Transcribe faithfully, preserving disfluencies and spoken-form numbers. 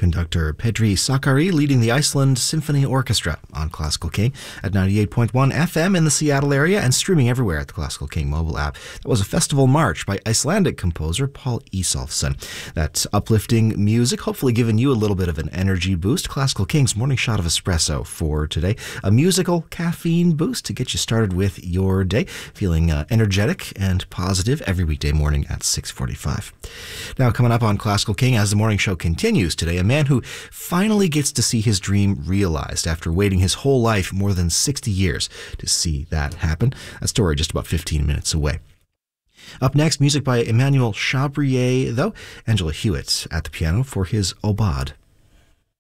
Conductor Petri Sakari leading the Iceland Symphony Orchestra on Classical King at ninety-eight point one F M in the Seattle area and streaming everywhere at the Classical King mobile app. That was a festival march by Icelandic composer Paul Isolfsson. That's uplifting music, hopefully giving you a little bit of an energy boost. Classical King's morning shot of espresso for today. A musical caffeine boost to get you started with your day, feeling uh, energetic and positive every weekday morning at six forty-five. Now, coming up on Classical King as the morning show continues today, a man who finally gets to see his dream realized after waiting his whole life, more than sixty years, to see that happen. A story just about fifteen minutes away. Up next, music by Emmanuel Chabrier, though. Angela Hewitt at the piano for his Aubade.